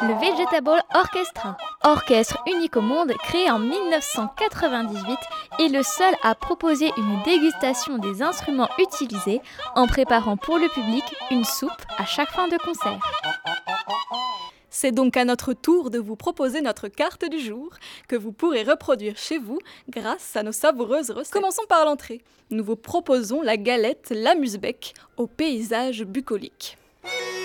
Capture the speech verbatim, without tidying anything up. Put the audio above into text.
Le Vegetable Orchestra, orchestre unique au monde créé en dix-neuf cent quatre-vingt-dix-huit, est le seul à proposer une dégustation des instruments utilisés en préparant pour le public une soupe à chaque fin de concert. C'est donc à notre tour de vous proposer notre carte du jour que vous pourrez reproduire chez vous grâce à nos savoureuses recettes. Commençons par l'entrée. Nous vous proposons la galette l'amuse-bec au paysage bucolique.